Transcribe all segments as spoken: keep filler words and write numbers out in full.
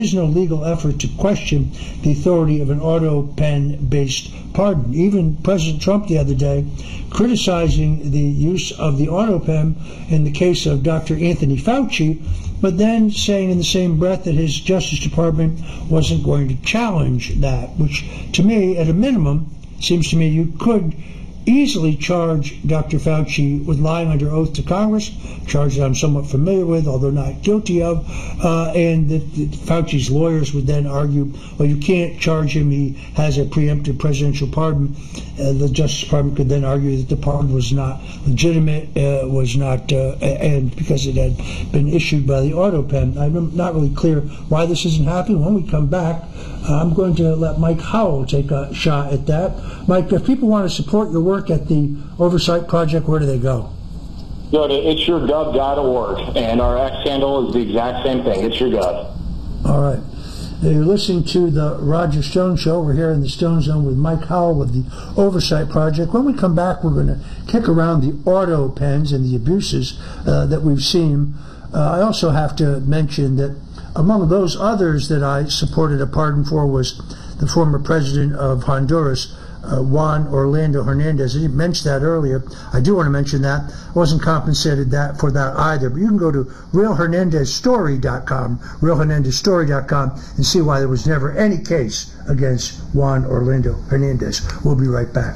is no legal effort to question the authority of an auto pen-based pardon. Even President Trump the other day criticizing the use of the auto pen in the case of Doctor Anthony Fauci, but then saying in the same breath that his Justice Department wasn't going to challenge that, which to me, at a minimum, seems to me you could easily charge Doctor Fauci with lying under oath to Congress, charge that I'm somewhat familiar with, although not guilty of, uh, and that, that Fauci's lawyers would then argue, well, you can't charge him, he has a preemptive presidential pardon. Uh, the Justice Department could then argue that the pardon was not legitimate, uh, was not, uh, and because it had been issued by the auto pen. I'm not really clear why this isn't happening. When we come back, uh, I'm going to let Mike Howell take a shot at that. Mike, if people want to support your work at the Oversight Project, where do they go? Go to it's your gov dot org, and our X handle is the exact same thing, It's Your Gov. All right. You're listening to the Roger Stone Show. We're here in the Stone Zone with Mike Howell with the Oversight Project. When we come back, we're going to kick around the auto pens and the abuses uh, that we've seen. Uh, I also have to mention that among those others that I supported a pardon for was the former president of Honduras, Uh, Juan Orlando Hernandez. I mentioned that earlier. I do want to mention that. I wasn't compensated that for that either. But you can go to real hernandez story dot com, real hernandez story dot com, and see why there was never any case against Juan Orlando Hernandez. We'll be right back.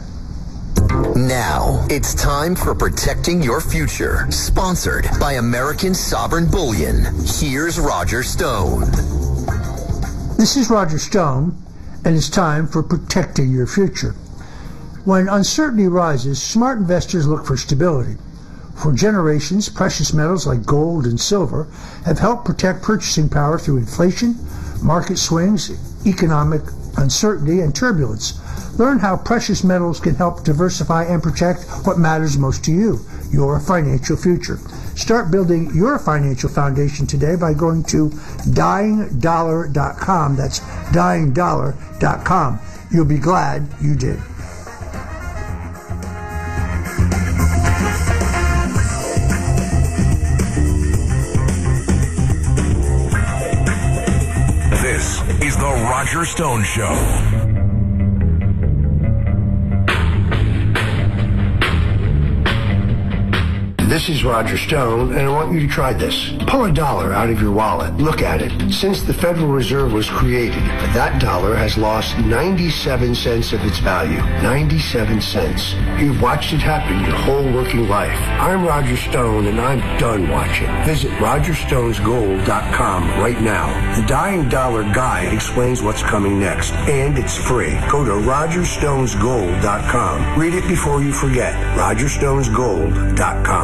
Now, it's time for Protecting Your Future, sponsored by American Sovereign Bullion. Here's Roger Stone. This is Roger Stone, and it's time for Protecting Your Future. When uncertainty rises, smart investors look for stability. For generations, precious metals like gold and silver have helped protect purchasing power through inflation, market swings, economic uncertainty, and turbulence. Learn how precious metals can help diversify and protect what matters most to you, your financial future. Start building your financial foundation today by going to dying dollar dot com. That's dying dollar dot com. You'll be glad you did. This is the Roger Stone Show. This is Roger Stone, and I want you to try this. Pull a dollar out of your wallet. Look at it. Since the Federal Reserve was created, that dollar has lost ninety-seven cents of its value. ninety-seven cents. You've watched it happen your whole working life. I'm Roger Stone, and I'm done watching. Visit roger stones gold dot com right now. The Dying Dollar Guide explains what's coming next, and it's free. Go to roger stones gold dot com. Read it before you forget. roger stones gold dot com.